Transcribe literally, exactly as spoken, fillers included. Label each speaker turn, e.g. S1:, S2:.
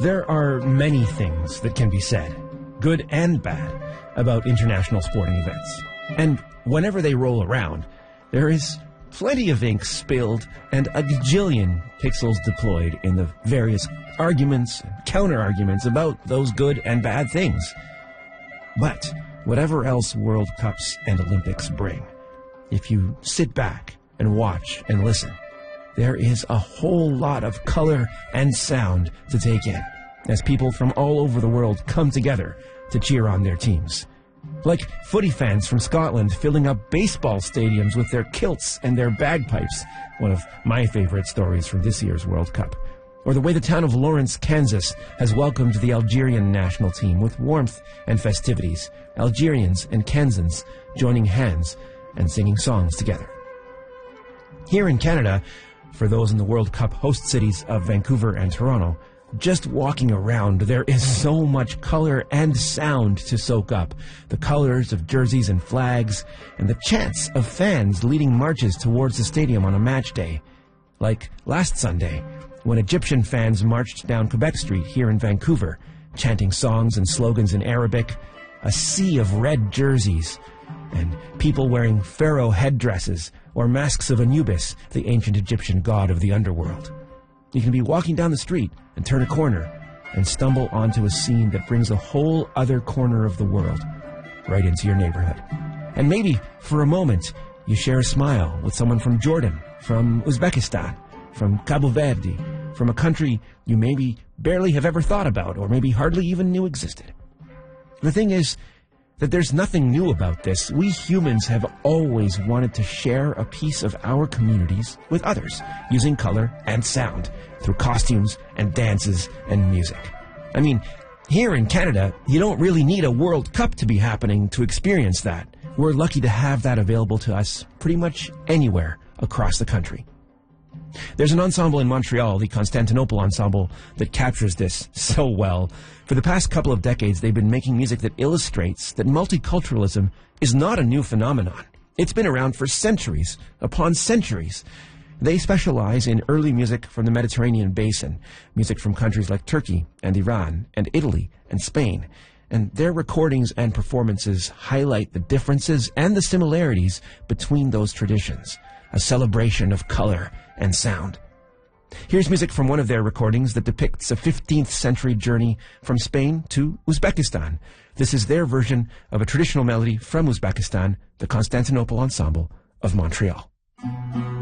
S1: There are many things that can be said, good and bad, about international sporting events. And whenever they roll around, there is plenty of ink spilled and a gajillion pixels deployed in the various arguments and counter-arguments about those good and bad things. But whatever else World Cups and Olympics bring, if you sit back and watch and listen, there is a whole lot of color and sound to take in as people from all over the world come together to cheer on their teams. Like footy fans from Scotland filling up baseball stadiums with their kilts and their bagpipes, one of my favorite stories from this year's World Cup. Or the way the town of Lawrence, Kansas has welcomed the Algerian national team with warmth and festivities, Algerians and Kansans joining hands and singing songs together. Here in Canada, for those in the World Cup host cities of Vancouver and Toronto, just walking around, there is so much color and sound to soak up. The colors of jerseys and flags, and the chants of fans leading marches towards the stadium on a match day. Like last Sunday, when Egyptian fans marched down Quebec Street here in Vancouver, chanting songs and slogans in Arabic, a sea of red jerseys, and people wearing pharaoh headdresses or masks of Anubis, the ancient Egyptian god of the underworld. You can be walking down the street and turn a corner and stumble onto a scene that brings a whole other corner of the world right into your neighborhood. And maybe, for a moment, you share a smile with someone from Jordan, from Uzbekistan, from Cabo Verde, from a country you maybe barely have ever thought about or maybe hardly even knew existed. The thing is that there's nothing new about this. We humans have always wanted to share a piece of our communities with others, using color and sound, through costumes and dances and music. I mean, here in Canada, you don't really need a World Cup to be happening to experience that. We're lucky to have that available to us pretty much anywhere across the country. There's an ensemble in Montreal, the Constantinople Ensemble, that captures this so well. For the past couple of decades, they've been making music that illustrates that multiculturalism is not a new phenomenon. It's been around for centuries upon centuries. They specialize in early music from the Mediterranean basin, music from countries like Turkey and Iran and Italy and Spain. And their recordings and performances highlight the differences and the similarities between those traditions, a celebration of color and sound. Here's music from one of their recordings that depicts a fifteenth century journey from Spain to Uzbekistan. This is their version of a traditional melody from Uzbekistan, the Constantinople Ensemble of Montreal.